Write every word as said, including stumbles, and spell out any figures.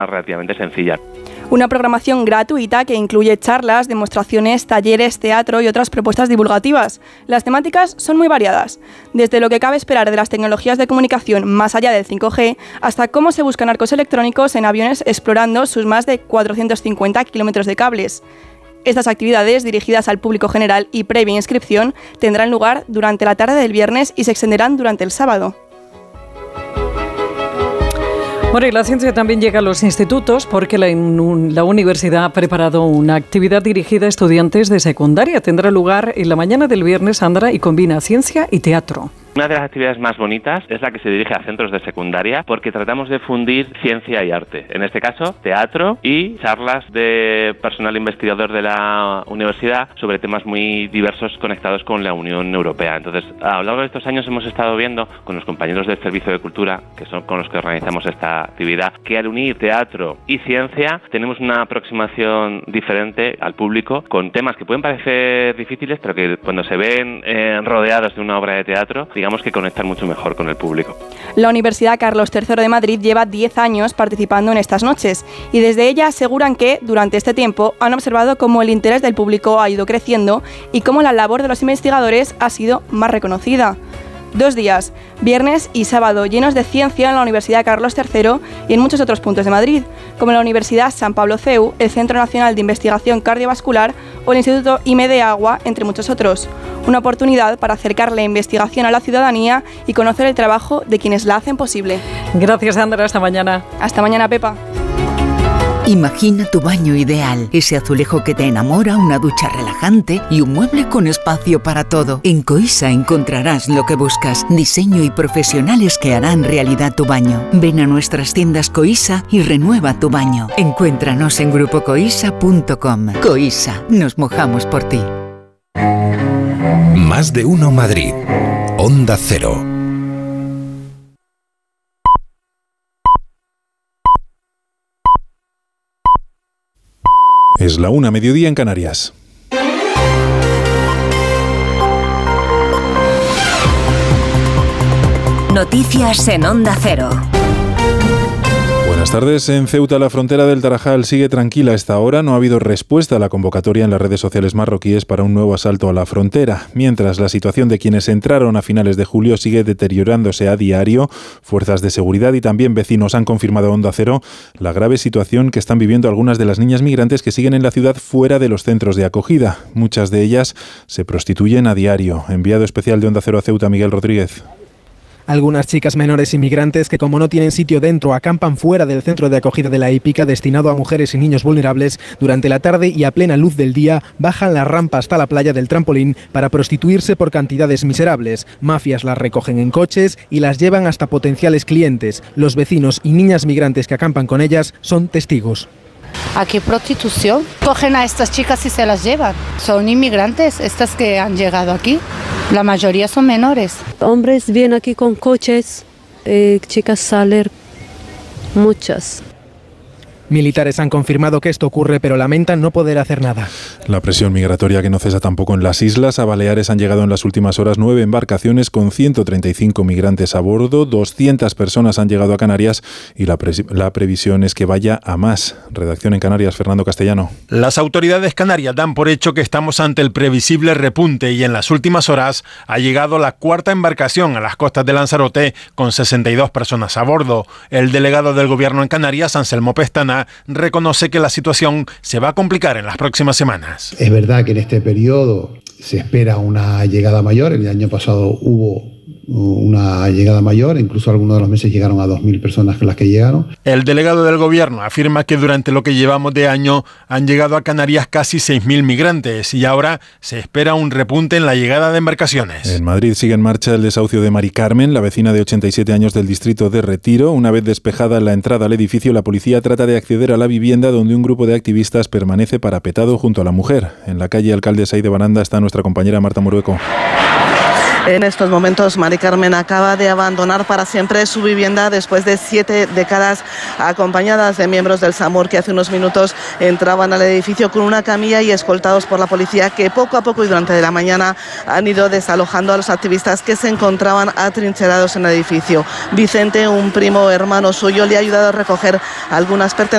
relativamente sencilla. Una programación gratuita que incluye charlas, demostraciones, talleres, teatro y otras propuestas divulgativas. Las temáticas son muy variadas, desde lo que cabe esperar de las tecnologías de comunicación más allá del cinco G, hasta cómo se buscan arcos electrónicos en aviones explorando sus más de cuatrocientos cincuenta kilómetros de cables. Estas actividades, dirigidas al público general y previa inscripción, tendrán lugar durante la tarde del viernes y se extenderán durante el sábado. Bueno, y la ciencia también llega a los institutos porque la, la universidad ha preparado una actividad dirigida a estudiantes de secundaria. Tendrá lugar en la mañana del viernes, Sandra, y combina ciencia y teatro. Una de las actividades más bonitas es la que se dirige a centros de secundaria porque tratamos de fundir ciencia y arte. En este caso, teatro y charlas de personal investigador de la universidad sobre temas muy diversos conectados con la Unión Europea. Entonces, a lo largo de estos años hemos estado viendo con los compañeros del Servicio de Cultura, que son con los que organizamos esta actividad, que al unir teatro y ciencia tenemos una aproximación diferente al público con temas que pueden parecer difíciles, pero que cuando se ven eh, rodeados de una obra de teatro, digamos que conectan mucho mejor con el público. La Universidad Carlos tercero de Madrid lleva diez años participando en estas noches y desde ella aseguran que, durante este tiempo, han observado cómo el interés del público ha ido creciendo y cómo la labor de los investigadores ha sido más reconocida. Dos días, viernes y sábado, llenos de ciencia en la Universidad Carlos tercero y en muchos otros puntos de Madrid, como la Universidad San Pablo C E U, el Centro Nacional de Investigación Cardiovascular o el Instituto I M E de Agua, entre muchos otros. Una oportunidad para acercar la investigación a la ciudadanía y conocer el trabajo de quienes la hacen posible. Gracias, Sandra. Hasta mañana. Hasta mañana, Pepa. Imagina tu baño ideal, ese azulejo que te enamora, una ducha relajante y un mueble con espacio para todo. En Coisa encontrarás lo que buscas, diseño y profesionales que harán realidad tu baño. Ven a nuestras tiendas Coisa y renueva tu baño. Encuéntranos en grupo coisa punto com. Coisa, nos mojamos por ti. Más de uno Madrid. Onda Cero. Es la una, mediodía en Canarias. Noticias en Onda Cero. Buenas tardes. En Ceuta, la frontera del Tarajal sigue tranquila a esta hora. No ha habido respuesta a la convocatoria en las redes sociales marroquíes para un nuevo asalto a la frontera. Mientras, la situación de quienes entraron a finales de julio sigue deteriorándose a diario. Fuerzas de seguridad y también vecinos han confirmado a Onda Cero la grave situación que están viviendo algunas de las niñas migrantes que siguen en la ciudad fuera de los centros de acogida. Muchas de ellas se prostituyen a diario. Enviado especial de Onda Cero a Ceuta, Miguel Rodríguez. Algunas chicas menores inmigrantes que, como no tienen sitio dentro, acampan fuera del centro de acogida de la Hípica destinado a mujeres y niños vulnerables. Durante la tarde y a plena luz del día bajan la rampa hasta la playa del Trampolín para prostituirse por cantidades miserables. Mafias las recogen en coches y las llevan hasta potenciales clientes. Los vecinos y niñas migrantes que acampan con ellas son testigos. Aquí prostitución. Cogen a estas chicas y se las llevan. Son inmigrantes, estas que han llegado aquí. La mayoría son menores. Hombres vienen aquí con coches, eh, chicas salen, muchas. Militares han confirmado que esto ocurre, pero lamentan no poder hacer nada. La presión migratoria que no cesa tampoco en las islas. A Baleares han llegado en las últimas horas nueve embarcaciones con ciento treinta y cinco migrantes a bordo. doscientas personas han llegado a Canarias y la, pre- la previsión es que vaya a más. Redacción en Canarias, Fernando Castellano. Las autoridades canarias dan por hecho que estamos ante el previsible repunte y en las últimas horas ha llegado la cuarta embarcación a las costas de Lanzarote con sesenta y dos personas a bordo. El delegado del gobierno en Canarias, Anselmo Pestana, reconoce que la situación se va a complicar en las próximas semanas. Es verdad que en este periodo se espera una llegada mayor. El año pasado hubo una llegada mayor, incluso algunos de los meses llegaron a dos mil personas las que llegaron. El delegado del gobierno afirma que durante lo que llevamos de año han llegado a Canarias casi seis mil migrantes y ahora se espera un repunte en la llegada de embarcaciones. En Madrid sigue en marcha el desahucio de Mari Carmen, la vecina de ochenta y siete años del distrito de Retiro. Una vez despejada la entrada al edificio, la policía trata de acceder a la vivienda donde un grupo de activistas permanece parapetado junto a la mujer. En la calle Alcalde Sey de Baranda está nuestra compañera Marta Morueco. En estos momentos, Mari Carmen acaba de abandonar para siempre su vivienda después de siete décadas, acompañadas de miembros del SAMUR que hace unos minutos entraban al edificio con una camilla y escoltados por la policía, que poco a poco y durante la mañana han ido desalojando a los activistas que se encontraban atrincherados en el edificio. Vicente, un primo hermano suyo, le ha ayudado a recoger algunas pertenencias